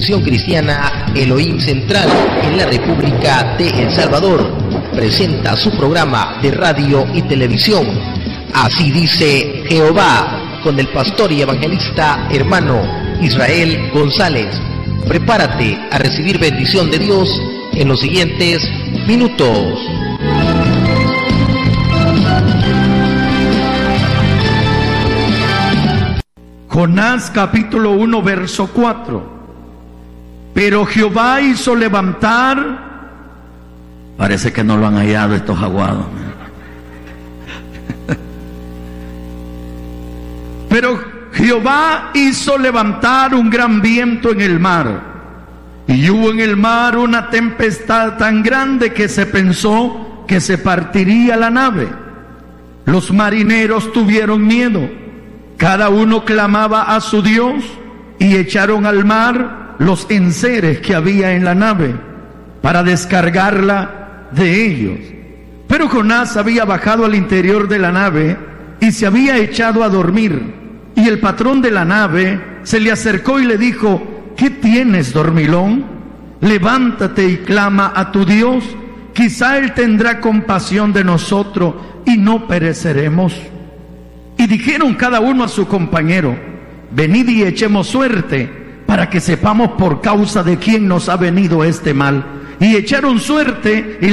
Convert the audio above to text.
Misión Cristiana Elohim Central en la República de El Salvador presenta su programa de radio y televisión, Así dice Jehová, con el pastor y evangelista hermano Israel González. Prepárate a recibir bendición de Dios en los siguientes minutos. Jonás capítulo 1 verso 4. Pero Jehová hizo levantar, parece que no lo han hallado estos aguados. Pero Jehová hizo levantar un gran viento en el mar, y hubo en el mar una tempestad tan grande que se pensó que se partiría la nave. Los marineros tuvieron miedo, cada uno clamaba a su Dios, y echaron al mar los enseres que había en la nave para descargarla de ellos. Pero Jonás había bajado al interior de la nave y se había echado a dormir. Y el patrón de la nave se le acercó y le dijo: ¿qué tienes, dormilón? Levántate y clama a tu Dios, quizá Él tendrá compasión de nosotros y no pereceremos. Y dijeron cada uno a su compañero: venid y echemos suerte, para que sepamos por causa de quién nos ha venido este mal. Y echaron suerte, y